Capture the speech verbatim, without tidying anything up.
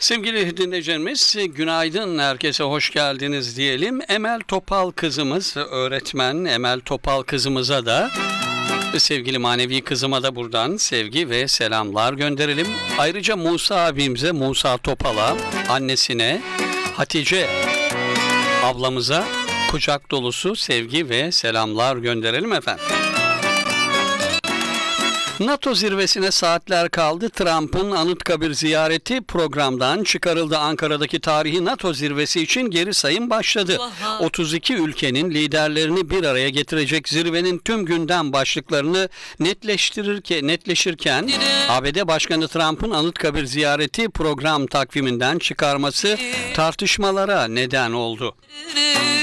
Sevgili dinleyicilerimiz, günaydın, herkese hoş geldiniz diyelim. Emel Topal kızımız, öğretmen Emel Topal kızımıza da, sevgili manevi kızıma da buradan sevgi ve selamlar gönderelim. Ayrıca Musa abimize, Musa Topal'a, annesine, Hatice ablamıza kucak dolusu sevgi ve selamlar gönderelim efendim. NATO zirvesine saatler kaldı. Trump'ın Anıtkabir ziyareti programdan çıkarıldı. Ankara'daki tarihi NATO zirvesi için geri sayım başladı. otuz iki ülkenin liderlerini bir araya getirecek zirvenin tüm gündem başlıklarını netleştirirken, netleşirken A B D Başkanı Trump'ın Anıtkabir ziyareti program takviminden çıkarması tartışmalara neden oldu.